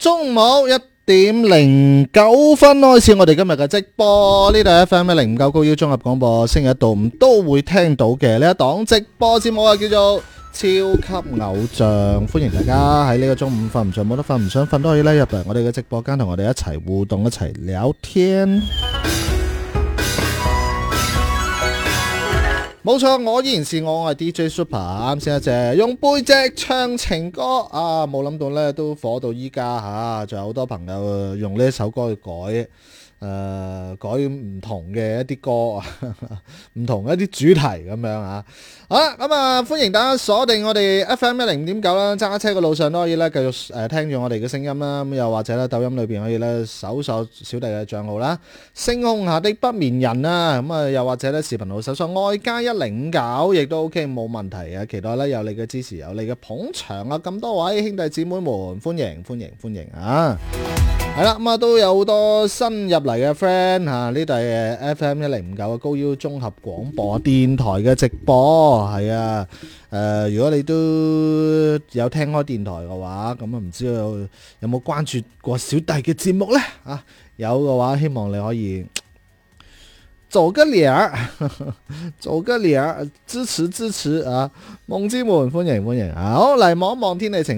中午1:09開始，我哋今日嘅直播，呢度係 FM105.9高腰綜合廣播，星期一到五都會聽到嘅呢一檔直播節目啊，叫做超級偶像。歡迎大家喺呢個中午瞓唔着冇得瞓，唔想瞓都可以咧入嚟我哋嘅直播間，同我哋一齊互動，一齊聊天。冇錯，我依然是我係 DJ Super。啱先一隻用背脊唱情歌啊，冇諗到咧都火到依家吓，仲有好多朋友用呢一首歌去改唔同嘅一啲歌，唔同一啲主題咁樣啊。好啦，咁啊歡迎大家鎖定我哋 FM105.9啦，揸車嘅路上都可以咧繼續聽住我哋嘅聲音啦。咁又或者咧抖音裏邊可以咧搜索小弟嘅賬號啦，星空下的不眠人啊。咁啊又或者咧視頻號搜索愛加1059，亦都 OK 冇問題啊。期待咧有你嘅支持，有你嘅捧場啊！咁多位兄弟姊妹們，歡迎啊！係啦，咁啊都有好多新入嚟嘅 friend 吓，呢度係 FM105.9嘅高腰綜合廣播電台嘅直播，係啊，如果你都有聽開電台嘅話，咁啊唔知道有冇關注過小弟嘅節目呢？啊，有嘅話，希望你可以做個臉，支持啊！夢之門歡迎啊！好，嚟望一望天氣情況。